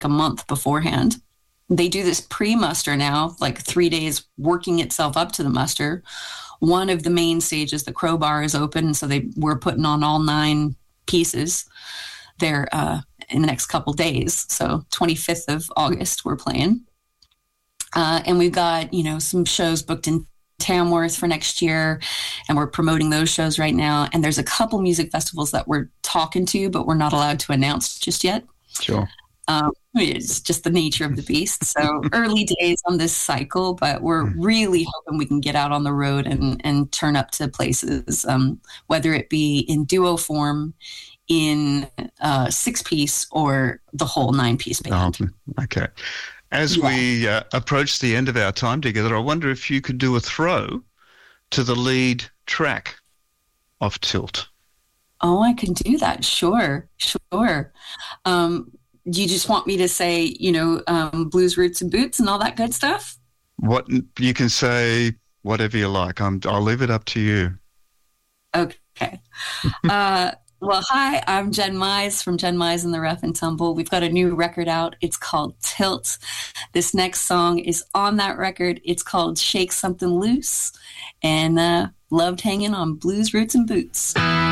a month beforehand. They do this pre-muster now, like 3 days working itself up to the muster. One of the main stages, the Crowbar, is open, so we're putting on all 9 pieces there in the next couple days. So 25th of August, we're playing. And we've got, some shows booked in Tamworth for next year, and we're promoting those shows right now. And there's a couple music festivals that we're talking to, but we're not allowed to announce just yet. Sure. It's just the nature of the beast. So early days on this cycle, but we're really hoping we can get out on the road and turn up to places, whether it be in duo form, in 6-piece, or the whole 9-piece band. Oh, okay. As we approach the end of our time together, I wonder if you could do a throw to the lead track of Tilt. Oh, I can do that. Sure. You just want me to say, blues roots and boots and all that good stuff? What you can say, whatever you like. I'll leave it up to you. Okay. Well, hi, I'm Jen Mize from Jen Mize and the Rough and Tumble. We've got a new record out. It's called Tilt. This next song is on that record. It's called Shake Something Loose, and loved hanging on blues roots and boots.